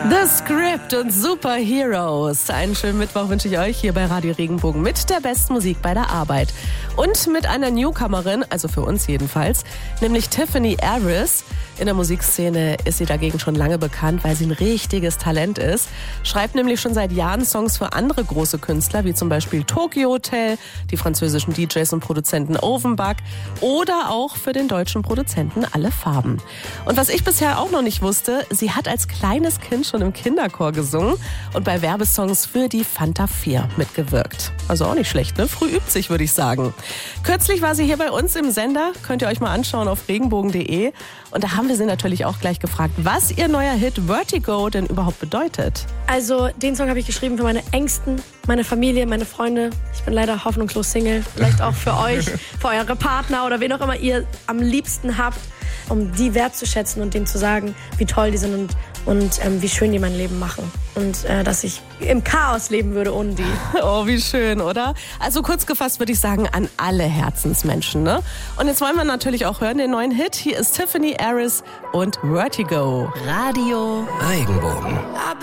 The Script und Superheroes. Einen schönen Mittwoch wünsche ich euch hier bei Radio Regenbogen mit der besten Musik bei der Arbeit. Und mit einer Newcomerin, also für uns jedenfalls, nämlich Tiffany Harris. In der Musikszene ist sie dagegen schon lange bekannt, weil sie ein richtiges Talent ist. Schreibt nämlich schon seit Jahren Songs für andere große Künstler, wie zum Beispiel Tokyo Hotel, die französischen DJs und Produzenten Offenbach oder auch für den deutschen Produzenten Alle Farben. Und was ich bisher auch noch nicht wusste, sie hat als kleines Kind schon im Kinderchor gesungen und bei Werbesongs für die Fanta 4 mitgewirkt. Also auch nicht schlecht, ne? Früh übt sich, würde ich sagen. Kürzlich war sie hier bei uns im Sender, könnt ihr euch mal anschauen auf regenbogen.de. Und da haben wir sie natürlich auch gleich gefragt, was ihr neuer Hit Vertigo denn überhaupt bedeutet. Also den Song habe ich geschrieben für meine Ängsten, meine Familie, meine Freunde. Ich bin leider hoffnungslos Single. Vielleicht auch für euch, für eure Partner oder wen auch immer ihr am liebsten habt, um die wertzuschätzen und denen zu sagen, wie toll die sind und wie schön die mein Leben machen. Und dass ich im Chaos leben würde ohne die. Oh, wie schön, oder? Also kurz gefasst würde ich sagen, an alle Herzensmenschen, ne? Und jetzt wollen wir natürlich auch hören, den neuen Hit. Hier ist Tiffany Harris und Vertigo. Radio Regenbogen.